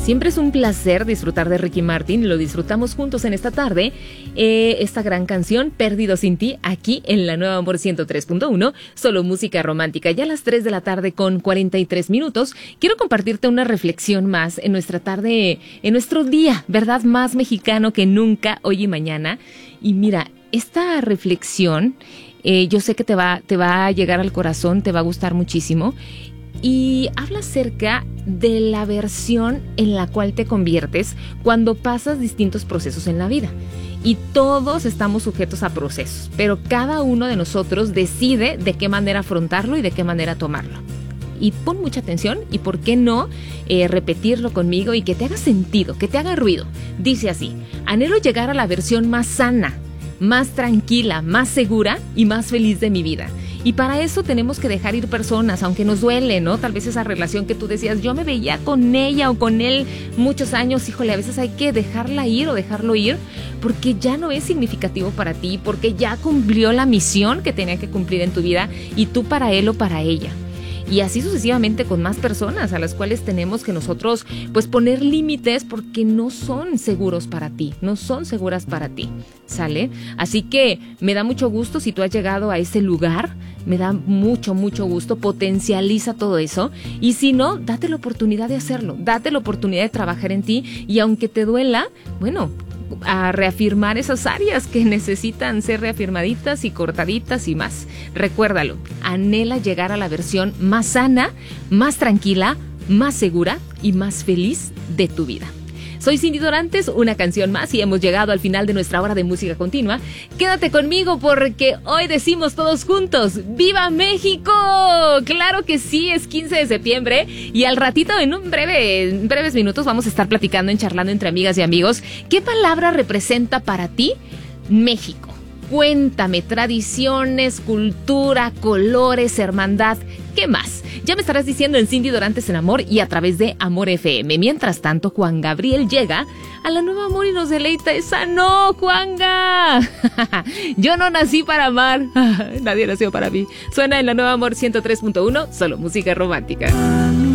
Siempre es un placer disfrutar de Ricky Martin y lo disfrutamos juntos en esta tarde. Esta gran canción, Perdido sin ti, aquí en la Nueva Amor 103.1, solo música romántica. Ya a las 3 de la tarde con 43 minutos, quiero compartirte una reflexión más en nuestra tarde, en nuestro día, ¿verdad? Más mexicano que nunca, hoy y mañana. Y mira, esta reflexión, yo sé que te va a llegar al corazón, te va a gustar muchísimo. Y habla acerca de la versión en la cual te conviertes cuando pasas distintos procesos en la vida. Y todos estamos sujetos a procesos, pero cada uno de nosotros decide de qué manera afrontarlo y de qué manera tomarlo. Y pon mucha atención y por qué no repetirlo conmigo y que te haga sentido, que te haga ruido. Dice así: anhelo llegar a la versión más sana, más tranquila, más segura y más feliz de mi vida. Y para eso tenemos que dejar ir personas, aunque nos duele, ¿no? Tal vez esa relación que tú decías, yo me veía con ella o con él muchos años, híjole, a veces hay que dejarla ir o dejarlo ir porque ya no es significativo para ti, porque ya cumplió la misión que tenía que cumplir en tu vida y tú para él o para ella. Y así sucesivamente con más personas a las cuales tenemos que nosotros pues poner límites porque no son seguros para ti, no son seguras para ti, ¿sale? Así que me da mucho gusto si tú has llegado a ese lugar, me da mucho gusto, potencializa todo eso y si no, date la oportunidad de hacerlo, date la oportunidad de trabajar en ti y aunque te duela, bueno, a reafirmar esas áreas que necesitan ser reafirmaditas y cortaditas y más. Recuérdalo, anhela llegar a la versión más sana, más tranquila, más segura y más feliz de tu vida. Soy Cindy Dorantes, una canción más y hemos llegado al final de nuestra hora de música continua. Quédate conmigo porque hoy decimos todos juntos, ¡Viva México! Claro que sí, es 15 de septiembre y al ratito, en breves minutos, vamos a estar platicando, charlando entre amigas y amigos. ¿Qué palabra representa para ti México? Cuéntame, tradiciones, cultura, colores, hermandad, ¿qué más? Ya me estarás diciendo en Cindy Dorantes en Amor y a través de Amor FM. Mientras tanto, Juan Gabriel llega a la Nueva Amor y nos deleita. ¡Esa no, Juanga! Yo no nací para amar. Nadie nació para mí. Suena en la Nueva Amor 103.1, solo música romántica.